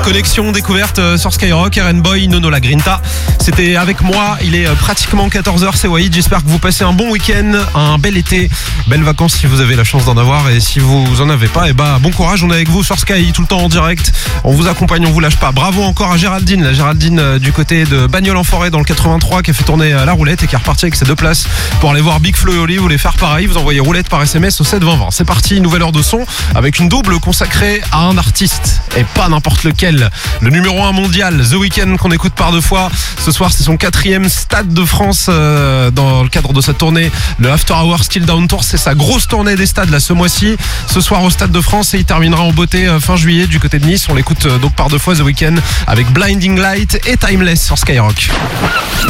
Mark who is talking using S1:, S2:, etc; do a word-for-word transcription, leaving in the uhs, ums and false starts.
S1: Connexion découverte sur Skyrock, Eren Boy, Nono La Grinta. C'était avec moi, il est pratiquement quatorze heures, c'est Wahid. J'espère que vous passez un bon week-end, un bel été, belles vacances si vous avez la chance d'en avoir. Et si vous en avez pas, et bah bon courage, on est avec vous sur Sky tout le temps en direct. On vous accompagne, on vous lâche pas. Bravo encore à Géraldine, la Géraldine du côté de Bagnols en Forêt dans le quatre-vingt-trois qui a fait tourner la roulette et qui est reparti avec ses deux places pour aller voir Big Flo et Oli. Vous voulez faire pareil, vous envoyez roulette par S M S au sept vingt vingt. C'est parti, nouvelle heure de son avec une double consacrée à un artiste et pas n'importe lequel. Le numéro un mondial, The Weeknd, qu'on écoute par deux fois. Ce soir, c'est son quatrième Stade de France euh, dans le cadre de sa tournée. Le After Hours Still Down Tour, c'est sa grosse tournée des stades là ce mois-ci. Ce soir au Stade de France et il terminera en beauté euh, fin juillet du côté de Nice. On l'écoute euh, donc par deux fois The Weeknd avec Blinding Light et Timeless sur Skyrock.